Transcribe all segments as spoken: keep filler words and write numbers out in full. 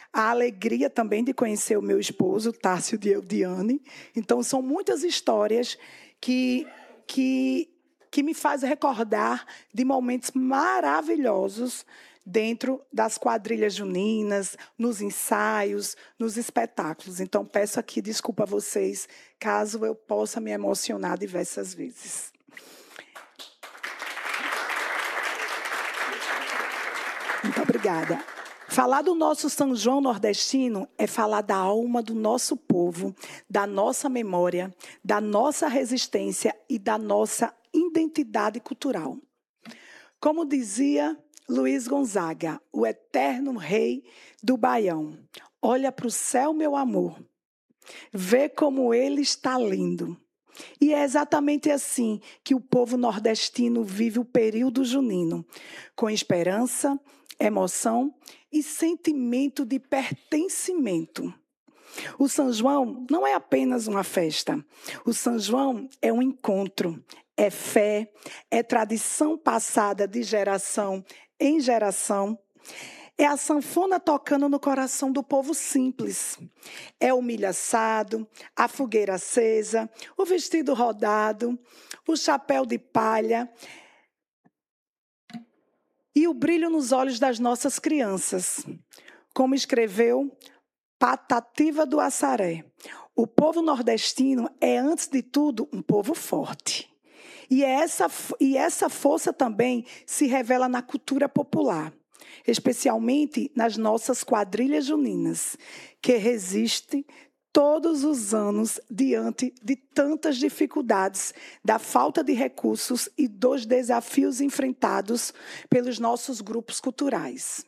a alegria também de conhecer o meu esposo, Tássio de Eudiane. Então, são muitas histórias que, que, que me fazem recordar de momentos maravilhosos dentro das quadrilhas juninas, nos ensaios, nos espetáculos. Então, peço aqui desculpa a vocês, caso eu possa me emocionar diversas vezes. Muito obrigada. Falar do nosso São João nordestino é falar da alma do nosso povo, da nossa memória, da nossa resistência e da nossa identidade cultural. Como dizia Luiz Gonzaga, o eterno rei do Baião, olha para o céu, meu amor, vê como ele está lindo. E é exatamente assim que o povo nordestino vive o período junino, com esperança, emoção e sentimento de pertencimento. O São João não é apenas uma festa. O São João é um encontro, é fé, é tradição passada de geração em geração. É a sanfona tocando no coração do povo simples. É o milho assado, a fogueira acesa, o vestido rodado, o chapéu de palha e o brilho nos olhos das nossas crianças. Como escreveu Patativa do Assaré, o povo nordestino é, antes de tudo, um povo forte. E, é essa, e essa força também se revela na cultura popular, especialmente nas nossas quadrilhas juninas, que resistem todos os anos diante de tantas dificuldades, da falta de recursos e dos desafios enfrentados pelos nossos grupos culturais.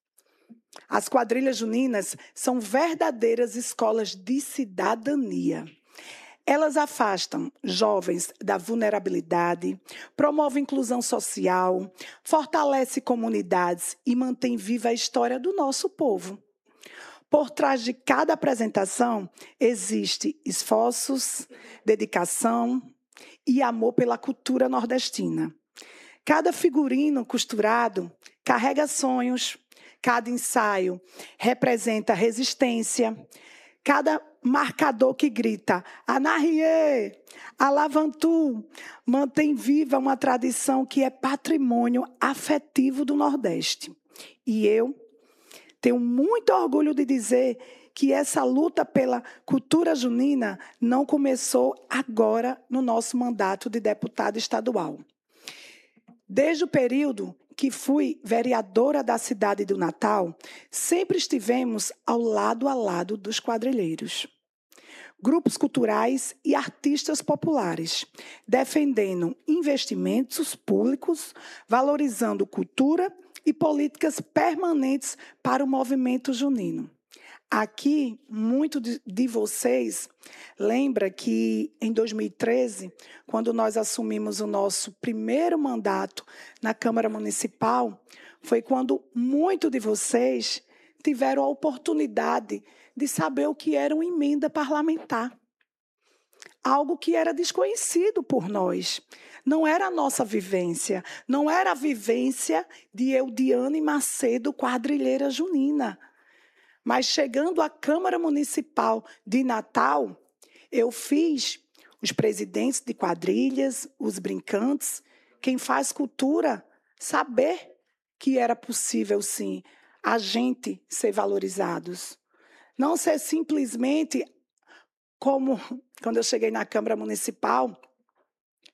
As quadrilhas juninas são verdadeiras escolas de cidadania. Elas afastam jovens da vulnerabilidade, promovem inclusão social, fortalecem comunidades e mantêm viva a história do nosso povo. Por trás de cada apresentação, existe esforços, dedicação e amor pela cultura nordestina. Cada figurino costurado carrega sonhos, cada ensaio representa resistência, cada marcador que grita Anahie, Alavantu, mantém viva uma tradição que é patrimônio afetivo do Nordeste. E eu tenho muito orgulho de dizer que essa luta pela cultura junina não começou agora no nosso mandato de deputada estadual. Desde o período que fui vereadora da cidade do Natal, sempre estivemos ao lado a lado dos quadrilheiros. Grupos culturais e artistas populares, defendendo investimentos públicos, valorizando cultura e políticas permanentes para o movimento junino. Aqui, muito de, de vocês lembra que, em dois mil e treze, quando nós assumimos o nosso primeiro mandato na Câmara Municipal, foi quando muito de vocês tiveram a oportunidade de saber o que era uma emenda parlamentar. Algo que era desconhecido por nós. Não era a nossa vivência, não era a vivência de Eudiane Macedo, quadrilheira junina. Mas, chegando à Câmara Municipal de Natal, eu fiz os presidentes de quadrilhas, os brincantes, quem faz cultura, saber que era possível, sim, a gente ser valorizados. Não ser simplesmente como, quando eu cheguei na Câmara Municipal,